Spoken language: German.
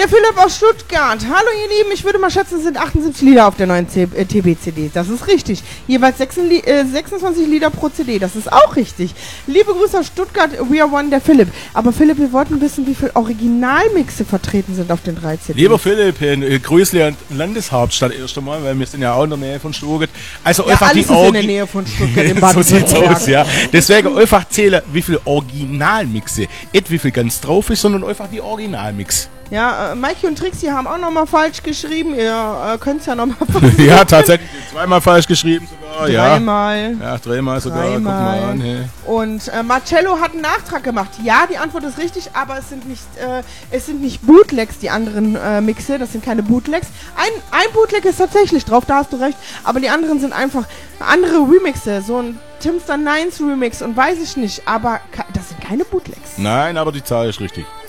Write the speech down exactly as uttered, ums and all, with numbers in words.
Der Philipp aus Stuttgart. Hallo ihr Lieben, ich würde mal schätzen, es sind achtundsiebzig Lieder auf der neuen C- äh, T B-C D. Das ist richtig. Jeweils sechsundzwanzig Lieder pro C D. Das ist auch richtig. Liebe Grüße aus Stuttgart, we are one, der Philipp. Aber Philipp, wir wollten wissen, wie viele Originalmixe vertreten sind auf den drei C Ds. Lieber Philipp, in äh, Größle und Landeshauptstadt erst einmal, weil wir sind ja auch in der Nähe von Stuttgart. Also Ja, einfach alles die ist in Orgi- der Nähe von Stuttgart im So sieht's Baden-Württemberg. aus, ja. Deswegen einfach zählen, wie viele Originalmixe. Nicht wie viel ganz drauf ist, sondern einfach die Originalmix. Ja, äh, Mikey und Trixie haben auch nochmal falsch geschrieben. Ihr äh, könnt es ja nochmal versuchen. Ja, tatsächlich zweimal falsch geschrieben sogar. Dreimal. Ja, ja dreimal sogar. Guck Dreimal. mal an. Hey. Und äh, Marcello hat einen Nachtrag gemacht. Ja, die Antwort ist richtig, aber es sind nicht, äh, es sind nicht Bootlegs, die anderen äh, Mixe. Das sind keine Bootlegs. Ein, ein Bootleg ist tatsächlich drauf, da hast du recht. Aber die anderen sind einfach andere Remixe. So ein Timster Nines Remix und weiß ich nicht. Aber ke- das sind keine Bootlegs. Nein, aber die Zahl ist richtig.